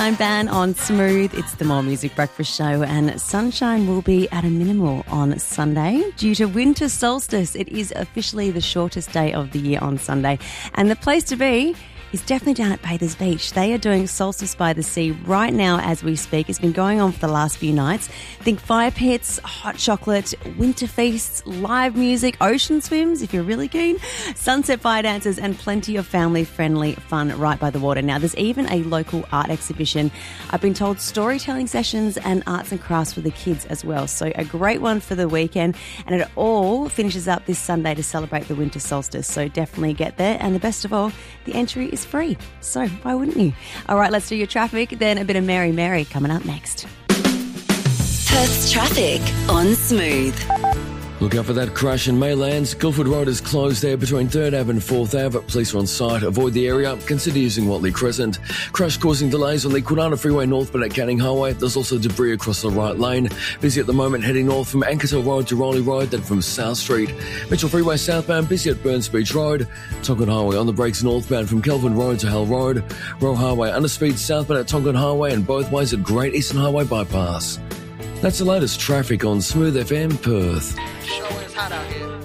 I'm Ban on Smooth. It's the More Music Breakfast Show, and sunshine will be at a minimal on Sunday due to winter solstice. It is officially the shortest day of the year on Sunday, and the place to be is definitely down at Bathers Beach. They are doing Solstice by the Sea right now as we speak. It's been going on for the last few nights. Think fire pits, hot chocolate, winter feasts, live music, ocean swims if you're really keen, sunset fire dances, and plenty of family-friendly fun right by the water. Now, there's even a local art exhibition. I've been told storytelling sessions and arts and crafts for the kids as well. So a great one for the weekend. And it all finishes up this Sunday to celebrate the winter solstice. So definitely get there. And the best of all, the entry is free. So why wouldn't you? All right, let's do your traffic. Then a bit of Mary Mary coming up next. Perth's traffic on Smooth. Look out for that crash in Maylands. Guildford Road is closed there between 3rd Ave and 4th Ave. Police are on site. Avoid the area. Consider using Watley Crescent. Crash causing delays on the Kwinana Freeway northbound at Canning Highway. There's also debris across the right lane. Busy at the moment heading north from Ankersville Road to Rowley Road, then from South Street. Mitchell Freeway southbound busy at Burns Beach Road. Tonkin Highway on the brakes northbound from Kelvin Road to Hell Road. Roe Highway underspeed southbound at Tonkin Highway and both ways at Great Eastern Highway bypass. That's the latest traffic on Smooth FM Perth. Sure is hot out here.